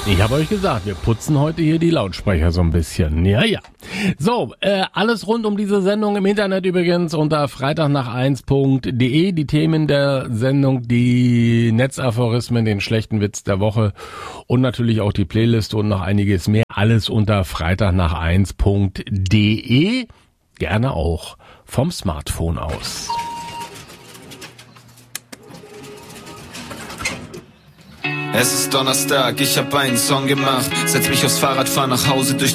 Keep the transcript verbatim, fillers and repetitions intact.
Ich habe euch gesagt, wir putzen heute hier die Lautsprecher so ein bisschen. Ja, ja. So, äh, alles rund um diese Sendung im Internet übrigens unter freitag nach eins punkt de. Die Themen der Sendung, die Netzaphorismen, den schlechten Witz der Woche und natürlich auch die Playlist und noch einiges mehr. Alles unter freitag nach eins punkt de. Gerne auch vom Smartphone aus. Es ist Donnerstag, ich hab einen Song gemacht. Setz mich aufs Fahrrad, fahr nach Hause durch